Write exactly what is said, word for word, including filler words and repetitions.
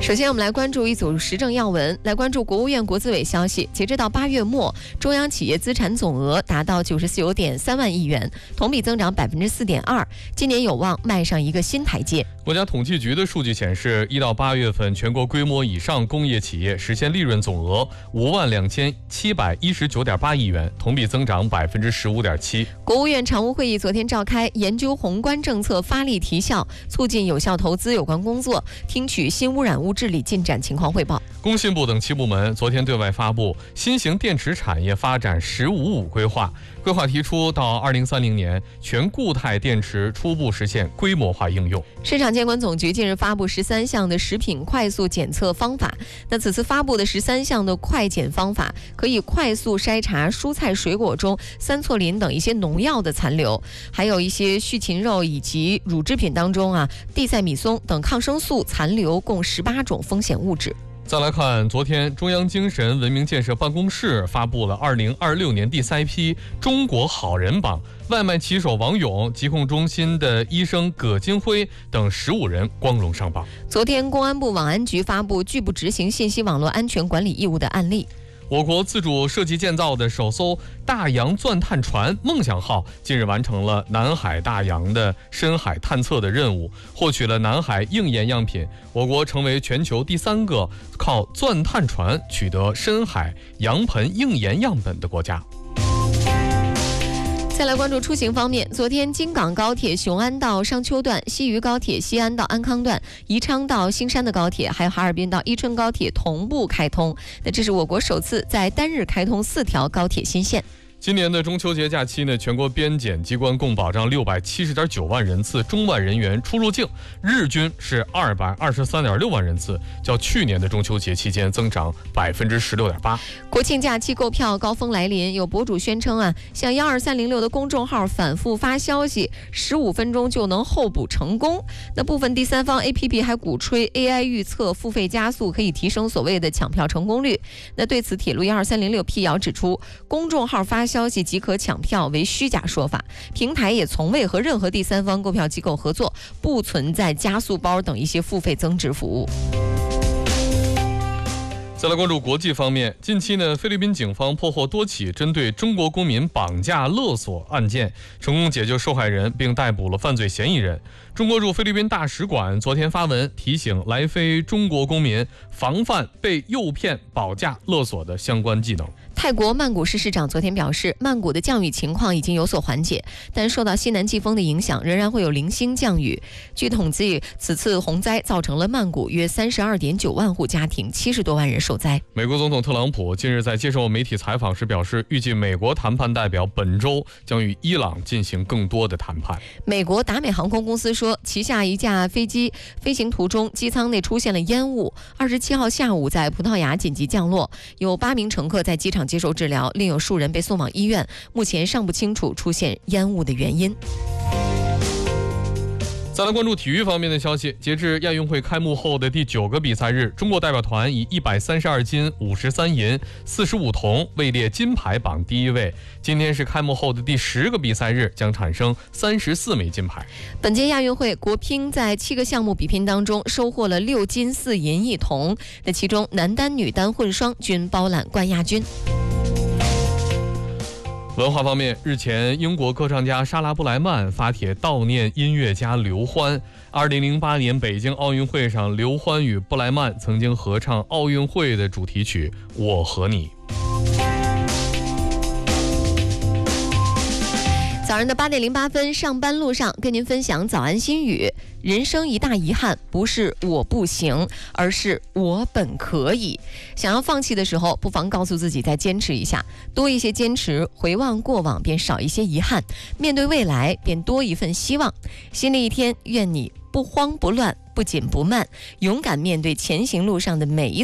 首先，我们来关注一组时政要闻。来关注国务院国资委消息，截止到八月末，中央企业资产总额达到九十九点三万亿元，同比增长百分之四点二，今年有望迈上一个新台阶。 国家统计局的数据显示，一到八月份，全国规模以上工业企业实现利润总额五万两千七百一十九点八亿元，同比增长百分之十五点七。 国务院常务会议昨天召开，研究宏观政策发力提效、促进有效投资有关工作，听取新污染物治理进展情况汇报。 工信部等七部门昨天对外发布新型电池产业发展“十五五”规划，规划提出到二零三零年，全固态电池初步实现规模化应用。 市场监管总局近日发布十三项的食品快速检测方法，那此次发布的十三项的快检方法，可以快速筛查蔬菜水果中三唑林等一些农药的残留，还有一些畜禽肉以及乳制品当中啊地塞米松等抗生素残留共十八种风险物质。 再来看，昨天中央精神文明建设办公室发布了二零二六年第三批中国好人榜，外卖骑手王勇、疾控中心的医生葛金辉等十五人光荣上榜。 昨天，公安部网安局发布拒不执行信息网络安全管理义务的案例。 我国自主设计建造的首艘大洋钻探船梦想号近日完成了南海大洋的深海探测的任务，获取了南海硬盐样品，我国成为全球第三个靠钻探船取得深海洋盆硬盐样本的国家。 再来关注出行方面，昨天京港高铁雄安到商丘段、西渝高铁西安到安康段、宜昌到新山的高铁，还有哈尔滨到伊春高铁同步开通。那这是我国首次在单日开通四条高铁新线。 今年的中秋节假期呢，全国边检机关共保障六百七十点九万人次中外人员出入境，日均是二百二十三点六万人次，较去年的中秋节期间增长百分之十六点八。 国庆假期购票高峰来临，有博主宣称啊，像幺二三零六的公众号反复发消息，十五分钟就能候补成功。那部分第三方 A P P 还鼓吹 A I 预测付费加速可以提升所谓的抢票成功率。那对此，铁路幺二三零六辟谣指出，公众号发消息即可抢票为虚假说法，平台也从未和任何第三方购票机构合作，不存在加速包等一些付费增值服务。 再来关注国际方面，近期呢，菲律宾警方破获多起针对中国公民绑架勒索案件，成功解救受害人，并逮捕了犯罪嫌疑人。中国驻菲律宾大使馆昨天发文提醒来菲中国公民防范被诱骗、保价、勒索的相关技能。 泰国曼谷市市长昨天表示，曼谷的降雨情况已经有所缓解，但受到西南季风的影响，仍然会有零星降雨。据统计，此次洪灾造成了曼谷约三十二点九万户家庭，七十多万人受灾。 美国总统特朗普近日在接受媒体采访时表示，预计美国谈判代表本周将与伊朗进行更多的谈判。 美国达美航空公司说，旗下一架飞机飞行途中机舱内出现了烟雾，二十七号下午在葡萄牙紧急降落，有八名乘客在机场接受治疗，另有数人被送往医院，目前尚不清楚出现烟雾的原因。 再来关注体育方面的消息，截至亚运会开幕后的第九个比赛日，中国代表团以一百三十二金、五十三银、四十五铜位列金牌榜第一位。今天是开幕后的第十个比赛日，将产生三十四枚金牌。 本届亚运会，国乒在七个项目比拼当中收获了六金四银一铜，那其中男单、女单混双均包揽冠亚军。 文化方面，日前英国歌唱家莎拉布莱曼发帖悼念音乐家刘欢。二零零八年北京奥运会上，刘欢与布莱曼曾经合唱奥运会的主题曲《我和你》。 早上的八点零八分，上班路上跟您分享早安心语。人生一大遗憾，不是我不行，而是我本可以。想要放弃的时候，不妨告诉自己再坚持一下，多一些坚持，回望过往便少一些遗憾，面对未来便多一份希望。新的一天，愿你不慌不乱，不紧不慢，勇敢面对前行路上的每一